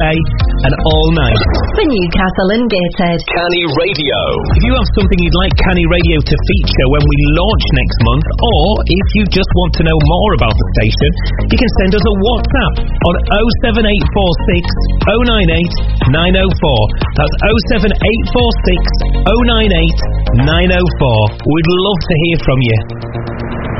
day and all night. For Newcastle and Gateshead, Canny Radio. If you have something you'd like Canny Radio to feature when we launch next month, or if you just want to know more about the station, you can send us a WhatsApp on 07846 098 904. That's 07846 098 904. We'd love to hear from you.